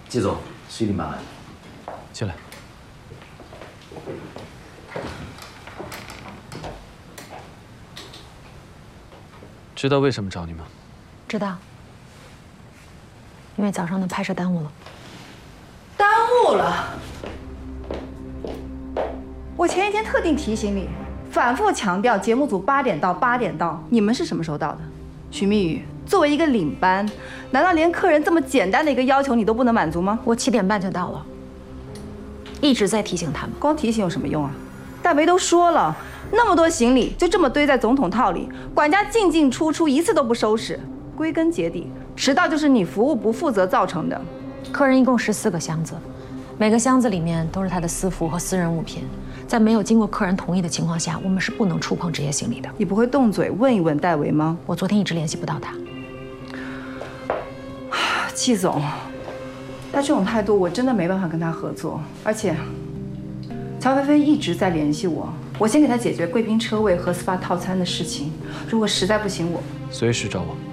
季总，10点半来。 进来。知道为什么找你吗？ 知道，因为早上的拍摄耽误了。 耽误了。我前一天特地提醒你，反复强调节目组8点到，8点到。你们是什么时候到的？许蜜雨，作为一个领班，难道连客人这么简单的一个要求你都不能满足吗？ 我7点半就到了，一直在提醒他们。 光提醒有什么用啊？大梅都说了，那么多行李就这么堆在总统套里，管家进进出出一次都不收拾。归根结底，迟到就是你服务不负责造成的。 客人一共14个箱子，每个箱子里面都是他的私服和私人物品，在没有经过客人同意的情况下，我们是不能触碰这些行李的。 你不会动嘴问一问戴维吗？ 我昨天一直联系不到他。 季总，他这种态度我真的没办法跟他合作，而且乔菲菲一直在联系我，我先给他解决贵宾车位和 SPA 套餐的事情，如果实在不行，我随时找我。